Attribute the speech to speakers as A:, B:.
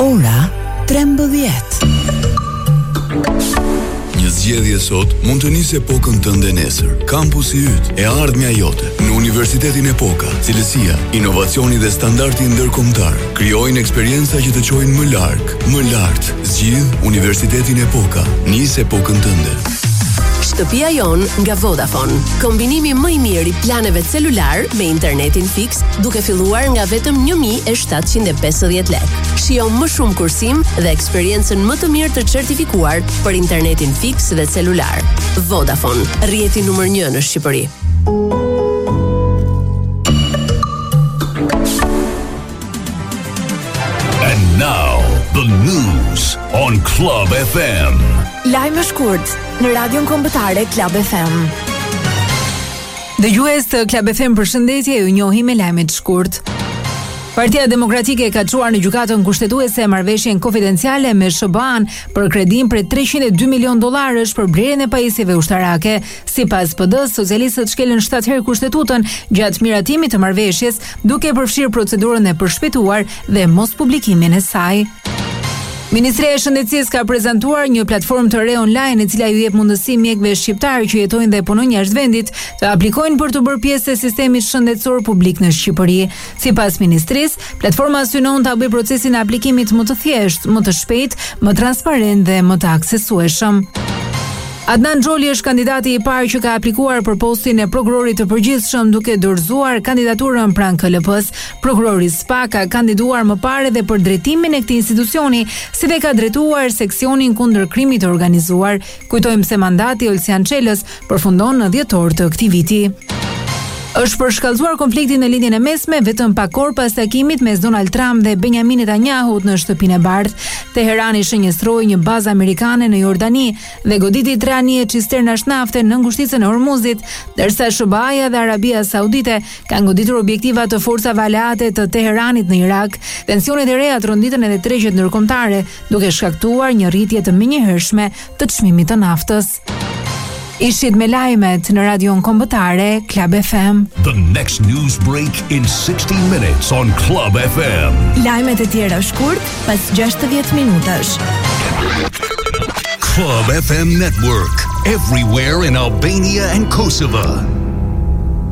A: Ora 13.
B: Një zgjedhje sot mund të nisë epokën tënde nesër. Kampusi yt e ardhmja jote. Në Universitetin Epoka, cilësia, inovacioni dhe standardi ndërkombëtar krijojnë eksperienca që të çojnë më larg, më lart. Zgjidh Universitetin Epoka. Nis epokën tënde.
C: Shtëpia jon nga Vodafone. Kombinimi më i mirë i planeve celular me internetin fiks, duke filluar nga vetëm 1.750 lekë. Shijo më shumë kursim dhe eksperiencën më të mirë të certifikuar për internetin fiks dhe celular. Vodafone, rrjeti numër 1 në Shqipëri.
D: And now, the news on Club FM.
E: Lajme shkurt në radion kombëtare Club FM.
F: Dëgjues të Club FM, përshëndetje, ju njohim me lajmet shkurt. Partia Demokratike ka çuar në gjykatën kushtetuese marrëveshjen konfidenciale me SBA-n për kredin për $302 milion për blerjen e pajisjeve ushtarake. Sipas PD-s, socialistët shkelën 7 herë kushtetutën gjatë miratimit të marrëveshjes, duke përfshirë procedurën e përshpejtuar dhe mos publikimin e saj. Ministria e Shëndetësisë ka prezantuar një platformë të re online e cila ju jep mundësi mjekëve shqiptarë që jetojnë dhe punojnë jashtë vendit të aplikojnë për të bërë pjesë e sistemit shëndetësor publik në Shqipëri. Sipas ministrisë, platforma synon ta bëjë procesin e aplikimit më të thjeshtë, më të shpejtë, më transparent dhe më të aksesueshëm. Adnan Xholi është kandidati i parë që ka aplikuar për postin e prokurorit të përgjithshëm duke dorëzuar kandidaturën pranë KLP-s. Prokurori SPA ka kandiduar më parë edhe për drejtimin e këtij institucioni, si dhe ka drejtuar seksionin kundër krimit të organizuar. Kujtojmë se mandati Olsian Çelës përfundon në dhjetor të këtij viti. Është përshkallëzuar konflikti në lindjen e mesme vetëm pak orë pas takimit mes Donald Trump dhe Benjamin Netanyahut në Shtëpinë e Bardhë. Teherani shënjestroi një bazë amerikane në Jordani dhe goditi 3 anije cisternash nafte në ngushticën e Hormuzit, ndërsa SBA-ja dhe Arabia Saudite kanë goditur objektiva të forcave aleate të Teheranit në Irak. Tensionet e reja tronditën edhe tregjet ndërkombëtare, duke shkaktuar një rritje të menjëhershme të çmimit të naftës. Ishit me lajmet në radion kombëtare Club FM.
D: The next news break in 60 minutes on Club FM.
E: Lajmet e tjera shkurt pas 60 minutash.
D: Club FM Network, everywhere in Albania and Kosovo.